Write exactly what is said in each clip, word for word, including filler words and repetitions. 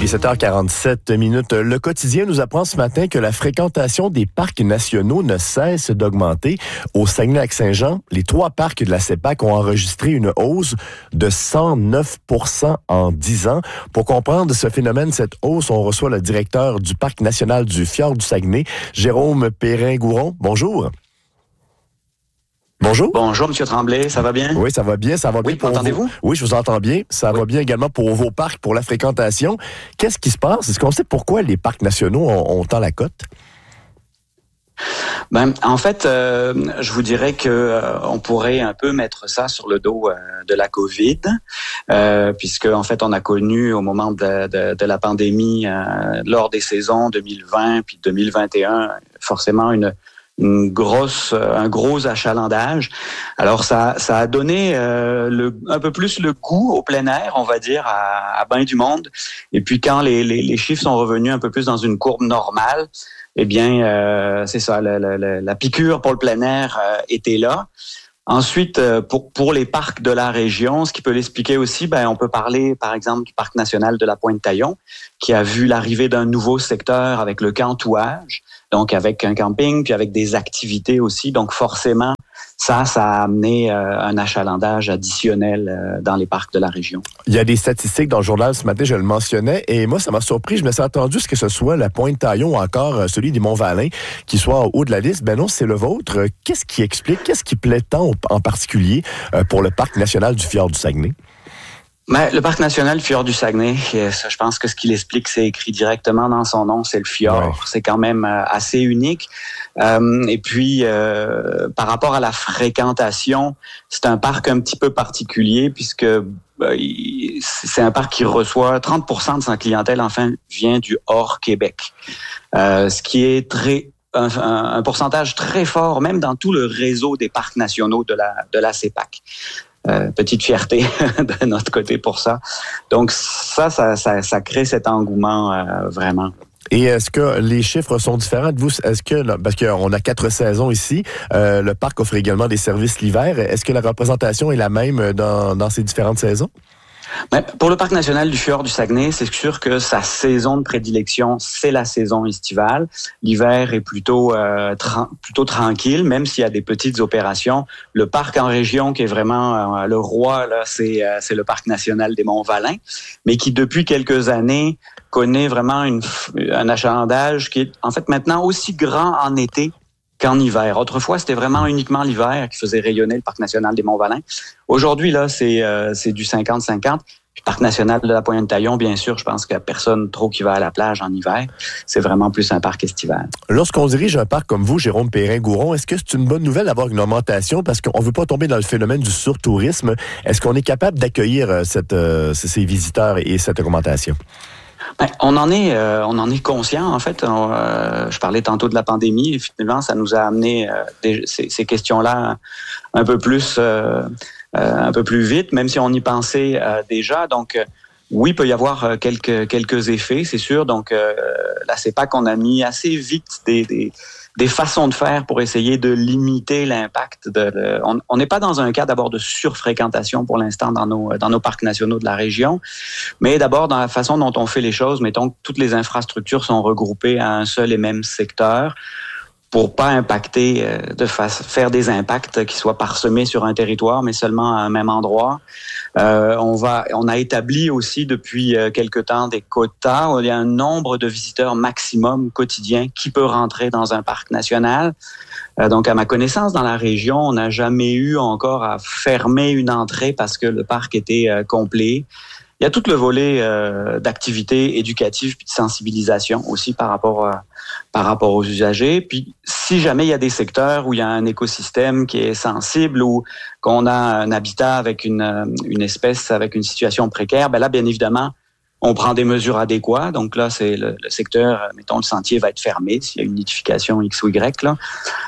Il est sept heures quarante-sept minutes. Le quotidien nous apprend ce matin que la fréquentation des parcs nationaux ne cesse d'augmenter. Au Saguenay-Lac-Saint-Jean, les trois parcs de la CEPAC ont enregistré une hausse de cent neuf pour cent en dix ans. Pour comprendre ce phénomène, cette hausse, on reçoit le directeur du Parc national du Fjord du Saguenay, Jérôme Perrin-Gouron. Bonjour. Bonjour. Bonjour, M. Tremblay, ça va bien? Oui, ça va bien, ça va bien. Oui, m'entendez-vous? Oui, je vous entends bien. Ça oui. va bien également pour vos parcs, pour la fréquentation. Qu'est-ce qui se passe? Est-ce qu'on sait pourquoi les parcs nationaux ont, ont tant la cote? Ben, en fait, euh, je vous dirais que euh, on pourrait un peu mettre ça sur le dos euh, de la COVID, euh, puisque en fait, on a connu au moment de, de, de la pandémie, euh, lors des saisons deux mille vingt puis deux mille vingt et un, forcément une une grosse, un gros achalandage. Alors ça, ça a donné euh, le, un peu plus le goût au plein air, on va dire, à, à ben du monde. Et puis quand les, les, les chiffres sont revenus un peu plus dans une courbe normale, eh bien, euh, c'est ça, la, la, la piqûre pour le plein air euh, était là. Ensuite, pour pour les parcs de la région, ce qui peut l'expliquer aussi, ben on peut parler par exemple du parc national de la Pointe-Taillon, qui a vu l'arrivée d'un nouveau secteur avec le cantouage, donc avec un camping puis avec des activités aussi. Donc forcément, ça, ça a amené euh, un achalandage additionnel euh, dans les parcs de la région. Il y a des statistiques dans le journal ce matin, je le mentionnais, et moi, ça m'a surpris. Je me suis attendu à ce que ce soit la Pointe-Taillon ou encore euh, celui des Monts-Valin qui soit en haut de la liste. Ben non, c'est le vôtre. Qu'est-ce qui explique, qu'est-ce qui plaît tant en particulier euh, pour le Parc national du Fjord du Saguenay? Ben, le Parc national du Fjord du Saguenay, ça, je pense que ce qu'il explique, c'est écrit directement dans son nom, c'est le fjord. Ouais. C'est quand même assez unique. Euh, et puis, euh, par rapport à la fréquentation, c'est un parc un petit peu particulier puisque ben, il, c'est un parc qui reçoit trente pour cent de sa clientèle, enfin, vient du hors Québec. Euh, ce qui est très Un, un, un pourcentage très fort, même dans tout le réseau des parcs nationaux de la, de la CEPAC. Euh, petite fierté de notre côté pour ça. Donc ça, ça, ça, ça crée cet engouement euh, vraiment. Et est-ce que les chiffres sont différents de vous? Est-ce que, parce qu'on a quatre saisons ici, euh, le parc offre également des services l'hiver. Est-ce que la représentation est la même dans, dans ces différentes saisons? Mais pour le Parc national du Fjord du Saguenay, c'est sûr que sa saison de prédilection, c'est la saison estivale. L'hiver est plutôt euh, tra- plutôt tranquille, même s'il y a des petites opérations. Le parc en région qui est vraiment euh, le roi, là, c'est, euh, c'est le Parc national des Monts-Valin, mais qui depuis quelques années connaît vraiment une, un achalandage qui est en fait maintenant aussi grand en été qu'en hiver. Autrefois, c'était vraiment uniquement l'hiver qui faisait rayonner le Parc national des Monts-Valin. Aujourd'hui, là, c'est, euh, c'est du cinquante cinquante. Puis, Parc national de la Pointe-Taillon, bien sûr, je pense qu'il n'y a personne trop qui va à la plage en hiver. C'est vraiment plus un parc estival. Lorsqu'on dirige un parc comme vous, Jérôme Perrin-Gouron, est-ce que c'est une bonne nouvelle d'avoir une augmentation? Parce qu'on ne veut pas tomber dans le phénomène du surtourisme. Est-ce qu'on est capable d'accueillir cette, euh, ces visiteurs et cette augmentation? Ben, on en est, euh, on en est conscient en fait. On, euh, je parlais tantôt de la pandémie. Effectivement, ça nous a amené euh, des, ces, ces questions-là un peu plus, euh, euh, un peu plus vite, même si on y pensait euh, déjà. Donc, euh, oui, il peut y avoir quelques quelques effets, c'est sûr. Donc, euh, la CEPAC, on a mis assez vite des, des des façons de faire pour essayer de limiter l'impact. De, de on n'est pas dans un cas d'abord de surfréquentation pour l'instant dans nos dans nos parcs nationaux de la région, mais d'abord dans la façon dont on fait les choses. Mettons que toutes les infrastructures sont regroupées à un seul et même secteur pour pas impacter, euh, de fa- faire des impacts qui soient parsemés sur un territoire, mais seulement à un même endroit. Euh, on va, on a établi aussi depuis euh, quelque temps des quotas. Il y a un nombre de visiteurs maximum quotidien qui peut rentrer dans un parc national. Euh, donc, à ma connaissance, dans la région, on n'a jamais eu encore à fermer une entrée parce que le parc était euh, complet. Il y a tout le volet euh, d'activités éducatives puis de sensibilisation aussi par rapport à, par rapport aux usagers. Puis, si jamais il y a des secteurs où il y a un écosystème qui est sensible ou qu'on a un habitat avec une, une espèce avec une situation précaire, ben là, bien évidemment, on prend des mesures adéquates. Donc là, c'est le, le secteur, mettons, le sentier va être fermé s'il y a une notification X ou Y, là.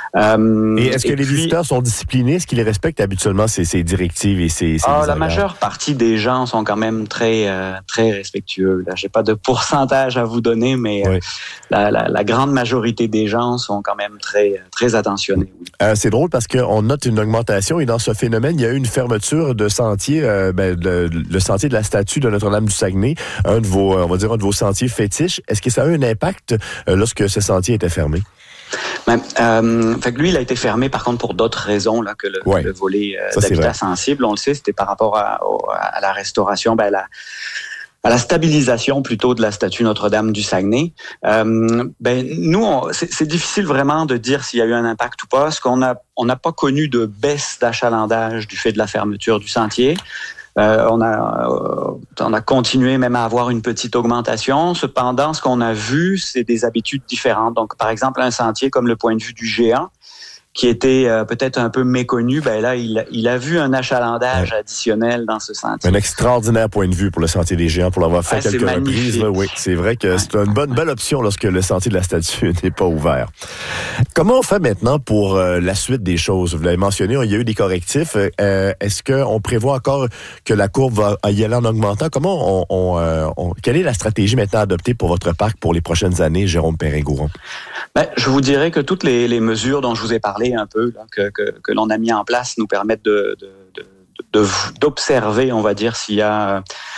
Euh, et est-ce que et les puis, visiteurs sont disciplinés? Est-ce qu'ils respectent habituellement ces, ces directives et ces, ces ah, la majeure partie des gens sont quand même très euh, très respectueux. Là, j'ai pas de pourcentage à vous donner, mais oui. euh, la, la, la grande majorité des gens sont quand même très très attentionnés. Oui. Euh, c'est drôle parce qu'on note une augmentation et dans ce phénomène, il y a eu une fermeture de sentier, euh, ben, le, le sentier de la statue de Notre-Dame du Saguenay, un de vos, on va dire, un de vos sentiers fétiches. Est-ce que ça a eu un impact euh, lorsque ce sentier était fermé? Ben, euh, fait que lui, il a été fermé, par contre, pour d'autres raisons là, que le, ouais. le volet euh, Ça, d'habitat sensible. On le sait, c'était par rapport à, à la restauration, ben, à, la, à la stabilisation plutôt de la statue Notre-Dame du Saguenay. Euh, ben, nous, on, c'est, c'est difficile vraiment de dire s'il y a eu un impact ou pas, parce qu'on a, on n'a pas connu de baisse d'achalandage du fait de la fermeture du sentier. Euh, on a euh, on a continué même à avoir une petite augmentation. Cependant, ce qu'on a vu, c'est des habitudes différentes. Donc, par exemple, un sentier comme le point de vue du Géant, qui était euh, peut-être un peu méconnu, ben là, il, il a vu un achalandage ouais. additionnel dans ce sentier. Un extraordinaire point de vue pour le Sentier des Géants, pour l'avoir fait ah, quelques reprises. Là, oui, c'est vrai que ouais. c'est une bonne belle option lorsque le Sentier de la Statue n'est pas ouvert. Comment on fait maintenant pour euh, la suite des choses? Vous l'avez mentionné, il y a eu des correctifs. Euh, est-ce qu'on prévoit encore que la courbe va y aller en augmentant? Comment on, on, euh, on quelle est la stratégie maintenant adoptée pour votre parc pour les prochaines années, Jérôme Perrin-Gouron? Ben, je vous dirais que toutes les, les mesures dont je vous ai parlé un peu, là, que, que, que l'on a mis en place nous permettent de, de, de, de, d'observer, on va dire, s'il y a,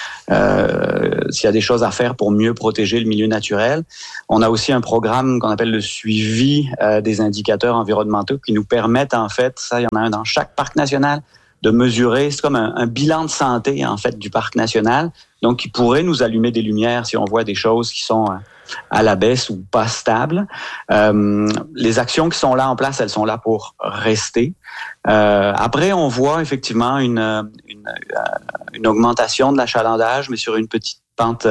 euh, s'il y a des choses à faire pour mieux protéger le milieu naturel. On a aussi un programme qu'on appelle le suivi euh, des indicateurs environnementaux qui nous permettent, en fait, ça, il y en a un dans chaque parc national, de mesurer, c'est comme un, un bilan de santé, en fait, du parc national. Donc, qui pourrait nous allumer des lumières si on voit des choses qui sont à la baisse ou pas stables. Euh, les actions qui sont là en place, elles sont là pour rester. Euh, après, on voit effectivement une, une, une augmentation de l'achalandage, mais sur une petite pente,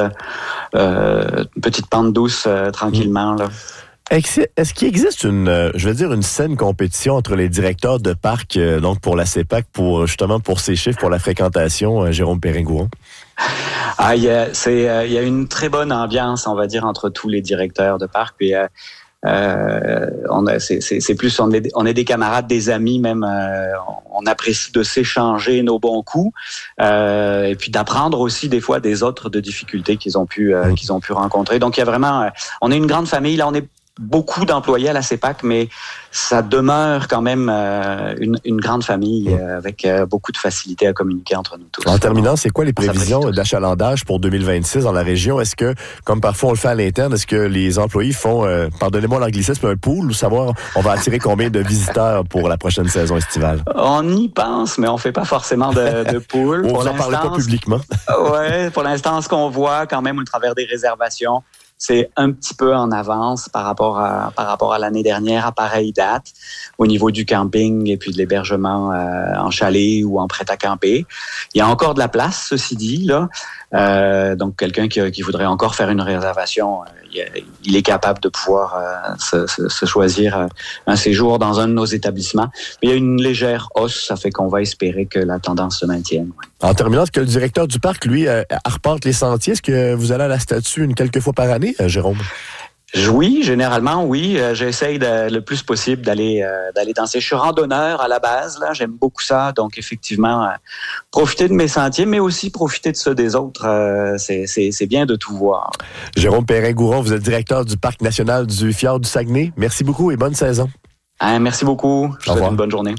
euh, une petite pente douce, euh, tranquillement, là. Est-ce qu'il existe une, je veux dire, une saine compétition entre les directeurs de parcs, donc pour la C E P A C, pour justement pour ces chiffres, pour la fréquentation, Jérôme Perrin-Gouron? Ah, il y a, c'est, il y a une très bonne ambiance, on va dire, entre tous les directeurs de parcs. Puis, euh, euh, on a, c'est, c'est, c'est plus, on est, on est des camarades, des amis, même. Euh, on apprécie de s'échanger nos bons coups, euh, et puis d'apprendre aussi des fois des autres de difficultés qu'ils ont pu, euh, qu'ils ont pu rencontrer. Donc, il y a vraiment, euh, on est une grande famille. Là, on est beaucoup d'employés à la C E P A C, mais ça demeure quand même euh, une, une grande famille euh, avec euh, beaucoup de facilité à communiquer entre nous tous. En terminant, c'est quoi les prévisions d'achalandage pour deux mille vingt-six dans la région? Est-ce que, comme parfois on le fait à l'interne, est-ce que les employés font, euh, pardonnez-moi l'anglicisme, un pool, ou savoir on va attirer combien de visiteurs pour la prochaine saison estivale? On y pense, mais on fait pas forcément de, de pool. On pour n'en parle pas publiquement. Ouais, pour l'instant, ce qu'on voit quand même au travers des réservations, c'est un petit peu en avance par rapport à par rapport à l'année dernière à pareille date au niveau du camping et puis de l'hébergement euh, en chalet ou en prêt à camper. Il y a encore de la place, ceci dit là. Euh, donc quelqu'un qui, qui voudrait encore faire une réservation, euh, il, il est capable de pouvoir euh, se, se, se choisir euh, un séjour dans un de nos établissements. Mais il y a une légère hausse, ça fait qu'on va espérer que la tendance se maintienne. Ouais. En terminant, est-ce que le directeur du parc, lui, euh, arpente les sentiers? Est-ce que vous allez à la statue une quelques fois par année, euh, Jérôme? Oui, généralement, oui. Euh, j'essaye de, le plus possible d'aller euh, d'aller danser. Je suis randonneur à la base, là. J'aime beaucoup ça. Donc, effectivement, euh, profiter de mes sentiers, mais aussi profiter de ceux des autres. Euh, c'est, c'est, c'est bien de tout voir. Jérôme Perrin-Gouron, vous êtes directeur du Parc national du Fjord du Saguenay. Merci beaucoup et bonne saison. Hein, merci beaucoup. Je vous souhaite une bonne journée.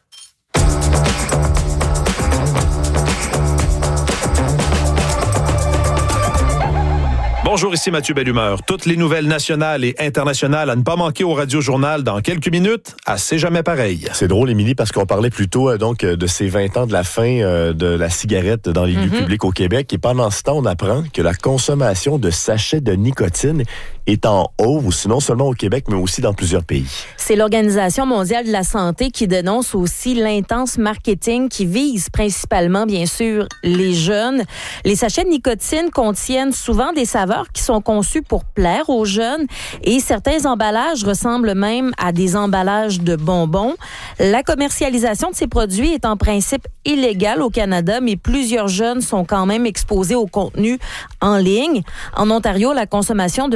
Bonjour, ici Mathieu Bellumeur. Toutes les nouvelles nationales et internationales à ne pas manquer au Radio-Journal dans quelques minutes, à C'est jamais pareil. C'est drôle, Émilie, parce qu'on parlait plutôt euh, donc de ces vingt ans de la fin euh, de la cigarette dans les mm-hmm. lieux publics au Québec. Et pendant ce temps, on apprend que la consommation de sachets de nicotine est en hausse, non seulement au Québec, mais aussi dans plusieurs pays. C'est l'Organisation mondiale de la santé qui dénonce aussi l'intense marketing qui vise principalement, bien sûr, les jeunes. Les sachets de nicotine contiennent souvent des saveurs qui sont conçus pour plaire aux jeunes et certains emballages ressemblent même à des emballages de bonbons. La commercialisation de ces produits est en principe illégale au Canada, mais plusieurs jeunes sont quand même exposés au contenu en ligne. En Ontario, la consommation de sachets de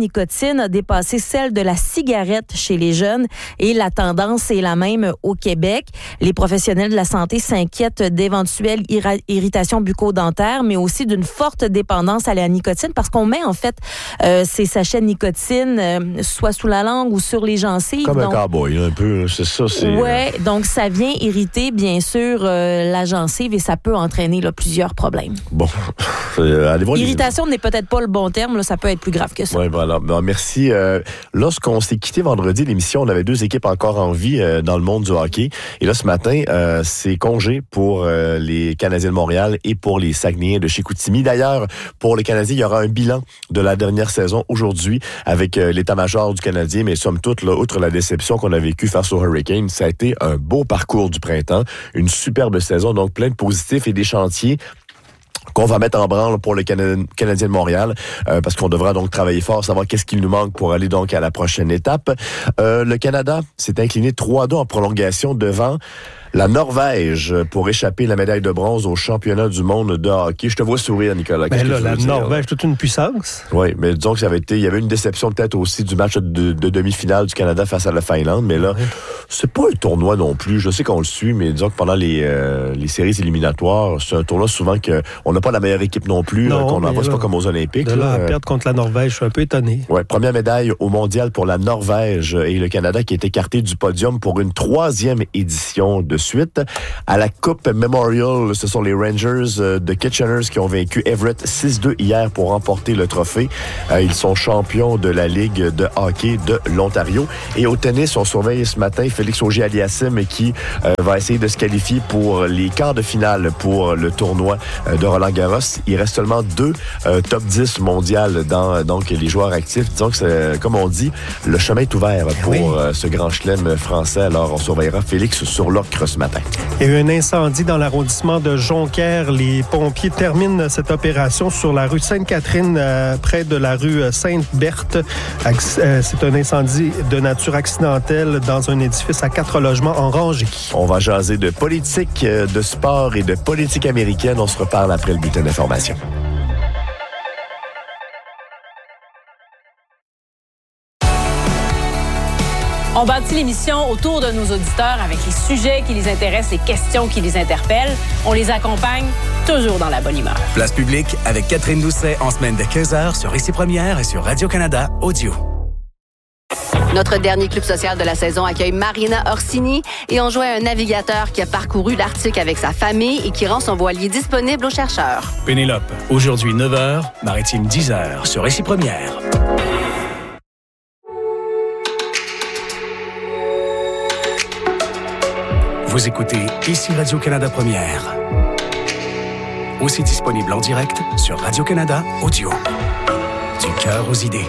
nicotine a dépassé celle de la cigarette chez les jeunes et la tendance est la même au Québec. Les professionnels de la santé s'inquiètent d'éventuelles ira- irritations bucco-dentaires, mais aussi d'une forte dépendance à la nicotine parce qu'on met en fait euh, ces sachets de nicotine euh, soit sous la langue ou sur les gencives. Comme donc, un cowboy, un peu, c'est ça. C'est, ouais, donc ça vient irriter bien sûr euh, la gencive et ça peut entraîner là, plusieurs problèmes. Bon, euh, allez voir. Irritation les... n'est peut-être pas le bon terme, là, ça peut être plus grave que ça. Oui, voilà. Bon, merci. Euh, lorsqu'on s'est quitté vendredi, l'émission, on avait deux équipes encore en vie euh, dans le monde du hockey. Et là, ce matin, euh, c'est congé pour euh, les Canadiens de Montréal et pour les Saguenayens de Chicoutimi. D'ailleurs, pour les Canadiens, il y aura un bilan de la dernière saison aujourd'hui avec euh, l'état-major du Canadien. Mais somme toute, là, outre la déception qu'on a vécue face aux Hurricanes, ça a été un beau parcours du printemps, une superbe saison, donc plein de positifs et des chantiers qu'on va mettre en branle pour le Canadien, Canadien de Montréal, euh, parce qu'on devra donc travailler fort, savoir qu'est-ce qu'il nous manque pour aller donc à la prochaine étape. Euh, le Canada s'est incliné trois deux en prolongation devant la Norvège pour échapper la médaille de bronze au championnat du monde de hockey. Je te vois sourire, Nicolas. Ben là, la dire, Norvège, toute une puissance. Oui, mais disons que ça avait été, il y avait une déception peut-être aussi du match de, de demi-finale du Canada face à la Finlande, mais là, oui. C'est pas un tournoi non plus. Je sais qu'on le suit, mais disons que pendant les, euh, les séries éliminatoires, c'est un tournoi souvent que on n'a pas la meilleure équipe non plus, non, là, qu'on n'envoie pas comme aux Olympiques. De là, là à perdre contre la Norvège, je suis un peu étonné. Ouais, première médaille au mondial pour la Norvège et le Canada qui est écarté du podium pour une troisième édition de suite. À la Coupe Memorial, ce sont les Rangers de Kitchener qui ont vaincu Everett six deux hier pour remporter le trophée. Euh, ils sont champions de la Ligue de hockey de l'Ontario. Et au tennis, on surveille ce matin Félix Auger-Aliassime qui euh, va essayer de se qualifier pour les quarts de finale pour le tournoi euh, de Roland-Garros. Il reste seulement deux euh, top dix mondiales dans donc les joueurs actifs. Disons que, c'est, comme on dit, le chemin est ouvert pour oui. euh, ce grand chelem français. Alors, on surveillera Félix sur l'ocre ce matin. Il y a eu un incendie dans l'arrondissement de Jonquière. Les pompiers terminent cette opération sur la rue Sainte-Catherine, euh, près de la rue Sainte-Berthe. Euh, c'est un incendie de nature accidentelle dans un édifice à quatre logements en rangée. On va jaser de politique, de sport et de politique américaine. On se reparle après le bulletin d'information. On bâtit l'émission autour de nos auditeurs avec les sujets qui les intéressent, les questions qui les interpellent. On les accompagne toujours dans la bonne humeur. Place publique avec Catherine Doucet en semaine de quinze heures sur Ici Première et sur Radio-Canada Audio. Notre dernier club social de la saison accueille Marina Orsini et on joue à un navigateur qui a parcouru l'Arctique avec sa famille et qui rend son voilier disponible aux chercheurs. Pénélope, aujourd'hui neuf heures, Maritime dix heures sur Ici Première. Vous écoutez Ici Radio-Canada Première. Aussi disponible en direct sur Radio-Canada Audio. Du cœur aux idées.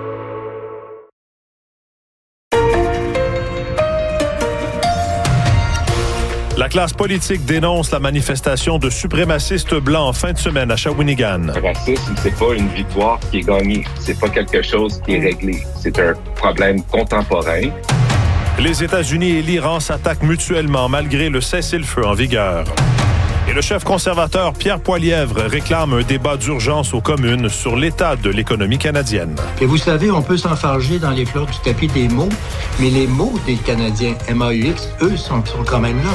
La classe politique dénonce la manifestation de suprémacistes blancs en fin de semaine à Shawinigan. Le racisme, c'est pas une victoire qui est gagnée. C'est pas quelque chose qui est réglé. C'est un problème contemporain. Les États-Unis et l'Iran s'attaquent mutuellement malgré le cessez-le-feu en vigueur. Et le chef conservateur Pierre Poilievre réclame un débat d'urgence aux communes sur l'état de l'économie canadienne. Et vous savez, on peut s'enfarger dans les fleurs du tapis des mots, mais les mots des Canadiens M A U X, eux, sont, sont quand même là.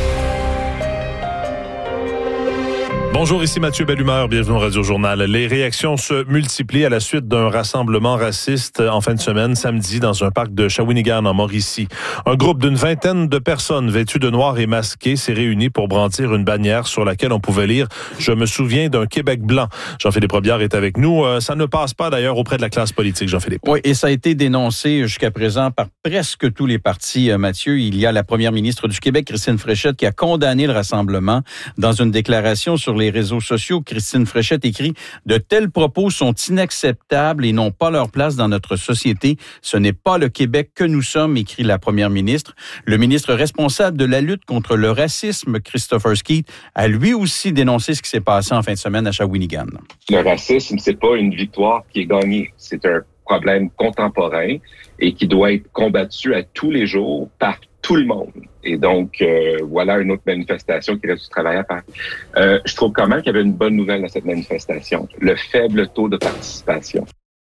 Bonjour, ici Mathieu Bellumeur, bienvenue au Radio-Journal. Les réactions se multiplient à la suite d'un rassemblement raciste en fin de semaine, samedi, dans un parc de Shawinigan, en Mauricie. Un groupe d'une vingtaine de personnes vêtues de noir et masquées s'est réuni pour brandir une bannière sur laquelle on pouvait lire « Je me souviens d'un Québec blanc ». Jean-Philippe Robillard est avec nous. Euh, ça ne passe pas d'ailleurs auprès de la classe politique, Jean-Philippe. Oui, et ça a été dénoncé jusqu'à présent par presque tous les partis, euh, Mathieu. Il y a la première ministre du Québec, Christine Fréchette, qui a condamné le rassemblement dans une déclaration sur les réseaux sociaux. Christine Fréchette écrit « De tels propos sont inacceptables et n'ont pas leur place dans notre société. Ce n'est pas le Québec que nous sommes », écrit la première ministre. Le ministre responsable de la lutte contre le racisme, Christopher Skeet, a lui aussi dénoncé ce qui s'est passé en fin de semaine à Shawinigan. Le racisme, c'est pas une victoire qui est gagnée. C'est un problème contemporain et qui doit être combattu à tous les jours par tout le monde. Et donc, euh, voilà une autre manifestation qui reste du travail à faire. Euh, je trouve quand même qu'il y avait une bonne nouvelle dans cette manifestation, le faible taux de participation.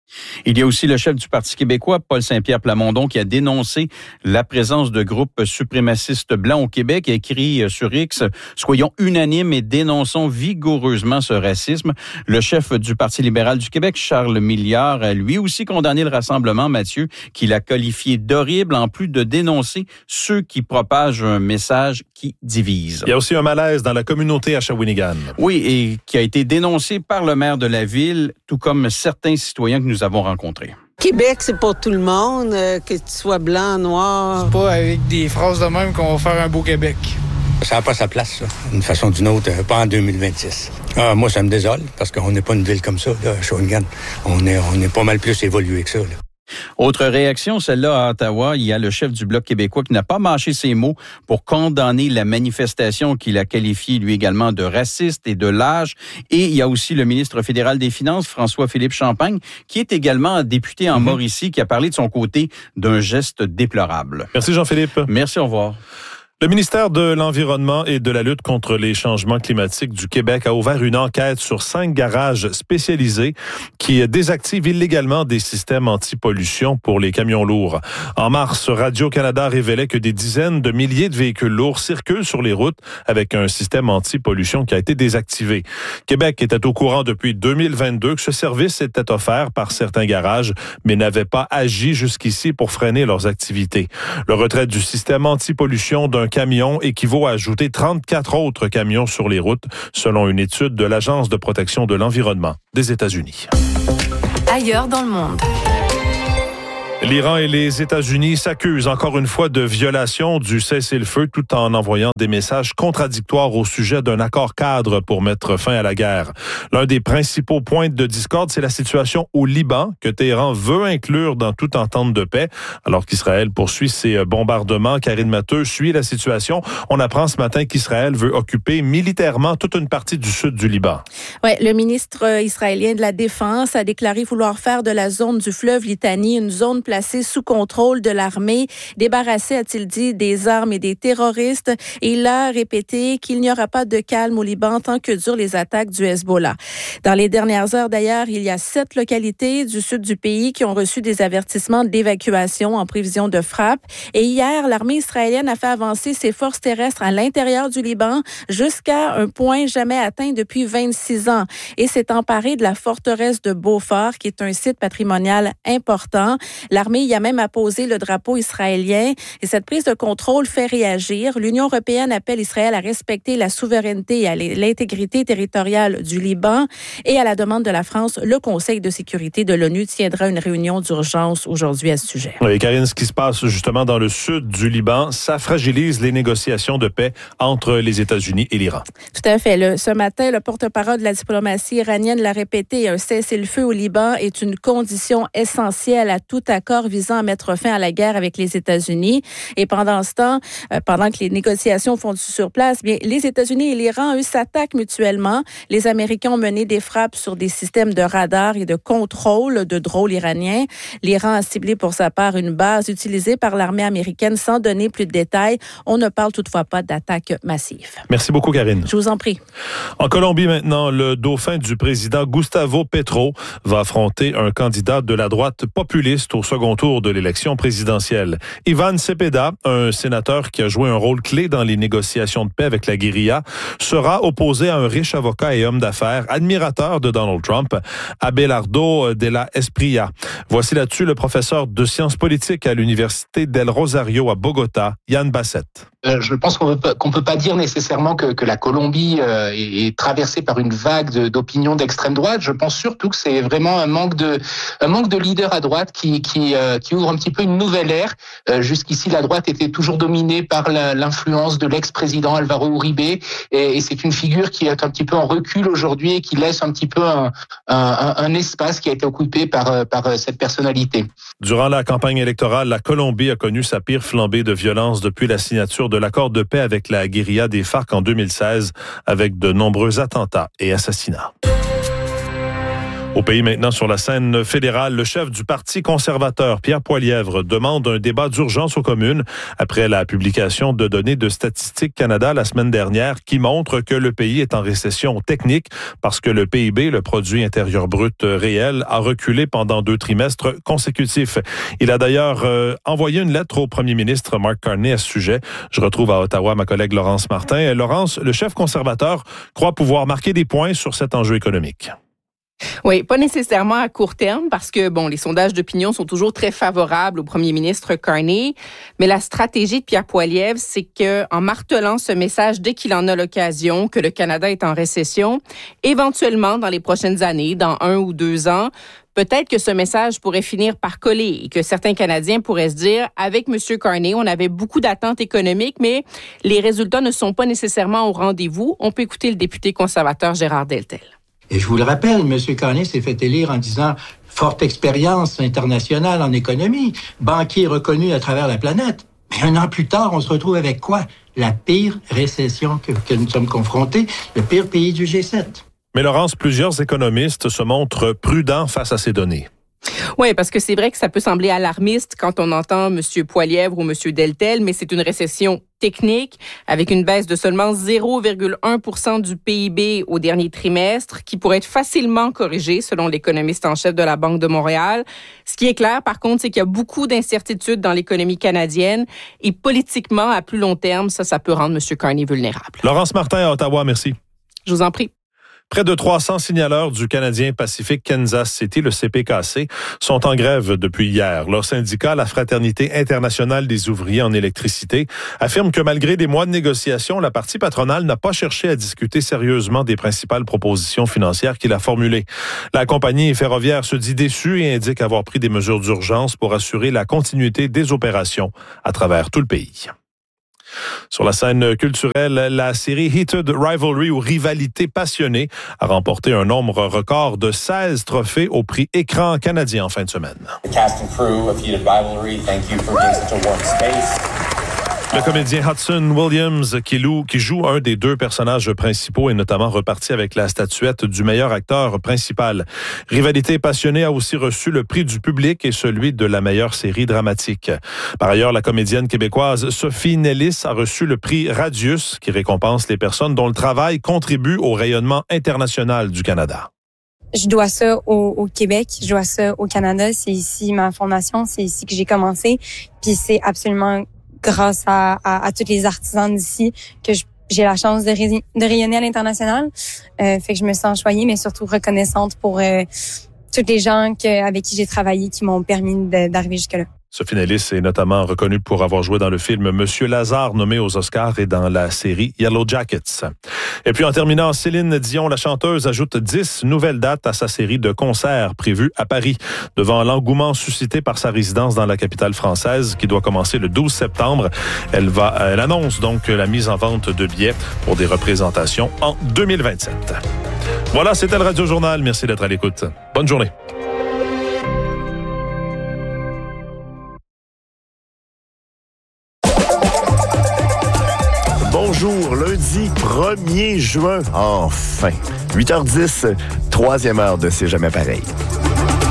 Il y a aussi le chef du Parti québécois, Paul Saint-Pierre Plamondon, qui a dénoncé la présence de groupes suprémacistes blancs au Québec, a écrit sur X « Soyons unanimes et dénonçons vigoureusement ce racisme ». Le chef du Parti libéral du Québec, Charles Milliard, a lui aussi condamné le rassemblement, Mathieu, qu'il a qualifié d'horrible, en plus de dénoncer ceux qui propagent un message qui divise. Il y a aussi un malaise dans la communauté à Shawinigan. Oui, et qui a été dénoncé par le maire de la ville, tout comme certains citoyens que nous avons rencontrés. Québec, c'est pas tout le monde, euh, que tu sois blanc, noir. C'est pas avec des phrases de même qu'on va faire un beau Québec. Ça n'a pas sa place, ça, d'une façon ou d'une autre, pas en deux mille vingt-six. Ah, moi, ça me désole, parce qu'on n'est pas une ville comme ça, là, Shawinigan. On est, on est pas mal plus évolué que ça, là. Autre réaction, celle-là à Ottawa, il y a le chef du Bloc québécois qui n'a pas mâché ses mots pour condamner la manifestation qu'il a qualifiée lui également de raciste et de lâche. Et il y a aussi le ministre fédéral des Finances, François-Philippe Champagne, qui est également député en mm-hmm. Mauricie, qui a parlé de son côté d'un geste déplorable. Merci Jean-Philippe. Merci, au revoir. Le ministère de l'Environnement et de la lutte contre les changements climatiques du Québec a ouvert une enquête sur cinq garages spécialisés qui désactivent illégalement des systèmes anti-pollution pour les camions lourds. En mars, Radio-Canada révélait que des dizaines de milliers de véhicules lourds circulent sur les routes avec un système anti-pollution qui a été désactivé. Québec était au courant depuis deux mille vingt-deux que ce service était offert par certains garages, mais n'avait pas agi jusqu'ici pour freiner leurs activités. Le retrait du système anti-pollution d'un camion équivaut à ajouter trente-quatre autres camions sur les routes, selon une étude de l'Agence de protection de l'environnement des États-Unis. Ailleurs dans le monde. L'Iran et les États-Unis s'accusent encore une fois de violation du cessez-le-feu tout en envoyant des messages contradictoires au sujet d'un accord cadre pour mettre fin à la guerre. L'un des principaux points de discorde, c'est la situation au Liban que Téhéran veut inclure dans toute entente de paix, alors qu'Israël poursuit ses bombardements. Karine Matteux suit la situation. On apprend ce matin qu'Israël veut occuper militairement toute une partie du sud du Liban. Ouais, le ministre israélien de la Défense a déclaré vouloir faire de la zone du fleuve Litanie une zone placé sous contrôle de l'armée, débarrassé, a-t-il dit, des armes et des terroristes. Et il a répété qu'il n'y aura pas de calme au Liban tant que durent les attaques du Hezbollah. Dans les dernières heures, d'ailleurs, il y a sept localités du sud du pays qui ont reçu des avertissements d'évacuation en prévision de frappe. Et hier, l'armée israélienne a fait avancer ses forces terrestres à l'intérieur du Liban jusqu'à un point jamais atteint depuis vingt-six ans. Et s'est emparée de la forteresse de Beaufort, qui est un site patrimonial important. L'armée y a même apposé le drapeau israélien et cette prise de contrôle fait réagir. L'Union européenne appelle Israël à respecter la souveraineté et à l'intégrité territoriale du Liban. Et à la demande de la France, le Conseil de sécurité de l'ONU tiendra une réunion d'urgence aujourd'hui à ce sujet. Oui, Karine, ce qui se passe justement dans le sud du Liban, ça fragilise les négociations de paix entre les États-Unis et l'Iran. Tout à fait. Le, ce matin, le porte-parole de la diplomatie iranienne l'a répété, un cessez-le-feu au Liban est une condition essentielle à tout accord visant à mettre fin à la guerre avec les États-Unis. Et pendant ce temps, euh, pendant que les négociations font du sur place, bien, les États-Unis et l'Iran, eux, s'attaquent mutuellement. Les Américains ont mené des frappes sur des systèmes de radar et de contrôle de drôles iraniens. L'Iran a ciblé pour sa part une base utilisée par l'armée américaine sans donner plus de détails. On ne parle toutefois pas d'attaque massive. Merci beaucoup, Karine. Je vous en prie. En Colombie maintenant, le dauphin du président Gustavo Petro va affronter un candidat de la droite populiste au second tour de l'élection présidentielle. Ivan Cepeda, un sénateur qui a joué un rôle clé dans les négociations de paix avec la guérilla, sera opposé à un riche avocat et homme d'affaires, admirateur de Donald Trump, Abelardo de la Espriella. Voici là-dessus le professeur de sciences politiques à l'Université del Rosario à Bogota, Yann Bassett. Euh, je pense qu'on ne peut pas dire nécessairement que, que la Colombie euh, est, est traversée par une vague de, d'opinions d'extrême droite. Je pense surtout que c'est vraiment un manque de, un manque de leaders à droite qui, qui, euh, qui ouvre un petit peu une nouvelle ère. Euh, jusqu'ici, la droite était toujours dominée par la, l'influence de l'ex-président Alvaro Uribe, et, et c'est une figure qui est un petit peu en recul aujourd'hui et qui laisse un petit peu un, un, un espace qui a été occupé par, par cette personnalité. Durant la campagne électorale, la Colombie a connu sa pire flambée de violence depuis la signature de l'accord de paix avec la guérilla des FARC en deux mille seize, avec de nombreux attentats et assassinats. Au pays maintenant, sur la scène fédérale, le chef du Parti conservateur, Pierre Poilievre, demande un débat d'urgence aux communes après la publication de données de Statistique Canada la semaine dernière qui montrent que le pays est en récession technique parce que le P I B, le produit intérieur brut réel, a reculé pendant deux trimestres consécutifs. Il a d'ailleurs euh, envoyé une lettre au premier ministre Mark Carney à ce sujet. Je retrouve à Ottawa ma collègue Laurence Martin. Et Laurence, le chef conservateur croit pouvoir marquer des points sur cet enjeu économique. Oui, pas nécessairement à court terme parce que, bon, les sondages d'opinion sont toujours très favorables au premier ministre Carney, mais la stratégie de Pierre Poilievre, c'est que, en martelant ce message dès qu'il en a l'occasion, que le Canada est en récession, éventuellement, dans les prochaines années, dans un ou deux ans, peut-être que ce message pourrait finir par coller et que certains Canadiens pourraient se dire, avec M. Carney, on avait beaucoup d'attentes économiques, mais les résultats ne sont pas nécessairement au rendez-vous. On peut écouter le député conservateur Gérard Deltel. Et je vous le rappelle, M. Carney s'est fait élire en disant « forte expérience internationale en économie, banquier reconnu à travers la planète ». Mais un an plus tard, on se retrouve avec quoi? La pire récession que, que nous sommes confrontés, le pire pays du G sept. Mais Laurence, plusieurs économistes se montrent prudents face à ces données. Oui, parce que c'est vrai que ça peut sembler alarmiste quand on entend M. Poilievre ou M. Deltel, mais c'est une récession technique avec une baisse de seulement zéro virgule un pour cent du P I B au dernier trimestre qui pourrait être facilement corrigée selon l'économiste en chef de la Banque de Montréal. Ce qui est clair, par contre, c'est qu'il y a beaucoup d'incertitudes dans l'économie canadienne et politiquement, à plus long terme, ça, ça peut rendre M. Carney vulnérable. Laurence Martin à Ottawa, merci. Je vous en prie. Près de trois cents signaleurs du Canadien Pacific Kansas City, le C P K C, sont en grève depuis hier. Leur syndicat, la Fraternité internationale des ouvriers en électricité, affirme que malgré des mois de négociations, la partie patronale n'a pas cherché à discuter sérieusement des principales propositions financières qu'il a formulées. La compagnie ferroviaire se dit déçue et indique avoir pris des mesures d'urgence pour assurer la continuité des opérations à travers tout le pays. Sur la scène culturelle, la série Heated Rivalry ou Rivalité passionnée a remporté un nombre record de seize trophées au prix Écran canadien en fin de semaine. The cast and crew of Heated Rivalry, thank you for being such a warm space. Le comédien Hudson Williams, qui, loue, qui joue un des deux personnages principaux, est notamment reparti avec la statuette du meilleur acteur principal. Rivalité passionnée a aussi reçu le prix du public et celui de la meilleure série dramatique. Par ailleurs, la comédienne québécoise Sophie Nellis a reçu le prix Radius, qui récompense les personnes dont le travail contribue au rayonnement international du Canada. Je dois ça au, au Québec, je dois ça au Canada. C'est ici ma fondation, c'est ici que j'ai commencé. Puis c'est absolument grâce à, à, à tous les artisans d'ici que je, j'ai la chance de, ré, de rayonner à l'international. Euh, fait que je me sens choyée, mais surtout reconnaissante pour euh, tous les gens que, avec qui j'ai travaillé qui m'ont permis de, d'arriver jusque-là. Sophie Nellis est notamment reconnue pour avoir joué dans le film Monsieur Lazare, nommé aux Oscars, et dans la série Yellow Jackets. Et puis en terminant, Céline Dion, la chanteuse, ajoute dix nouvelles dates à sa série de concerts prévus à Paris, devant l'engouement suscité par sa résidence dans la capitale française, qui doit commencer le douze septembre. Elle va, elle annonce donc la mise en vente de billets pour des représentations en deux mille vingt-sept. Voilà, c'était le Radio Journal. Merci d'être à l'écoute. Bonne journée. Bonjour, lundi premier juin, enfin. huit heures dix, troisième heure de C'est jamais pareil.